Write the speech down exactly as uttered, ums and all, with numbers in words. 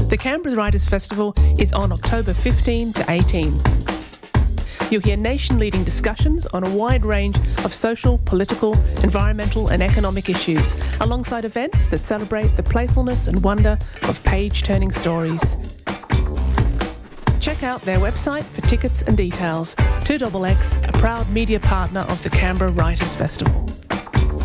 The Canberra Writers' Festival is on October fifteenth to eighteenth. You'll hear nation-leading discussions on a wide range of social, political, environmental and economic issues, alongside events that celebrate the playfulness and wonder of page-turning stories. Check out their website for tickets and details. two X X, a proud media partner of the Canberra Writers' Festival.